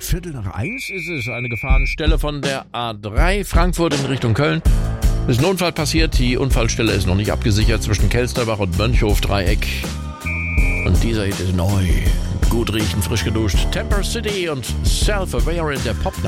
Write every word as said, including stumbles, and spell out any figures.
Viertel nach eins? Es ist eine Gefahrenstelle von der A drei Frankfurt in Richtung Köln. Es ist ein Unfall passiert. Die Unfallstelle ist noch nicht abgesichert zwischen Kelsterbach und Mönchhof-Dreieck. Und dieser Hit ist neu. Gut riechen, frisch geduscht. Temper City und Self-Aware in der Popnacht.